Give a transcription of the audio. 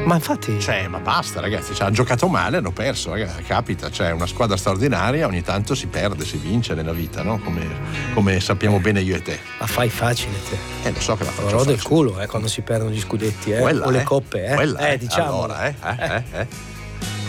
Ma infatti, ma basta, ragazzi, hanno giocato male, hanno perso, ragazzi, capita, una squadra straordinaria, ogni tanto si perde, si vince nella vita, no? Come sappiamo bene io e te. Ma fai facile te. Lo so che la faccio Rodo facile. il culo, quando si perdono gli scudetti, Quella, o le coppe, Quella, diciamo. allora,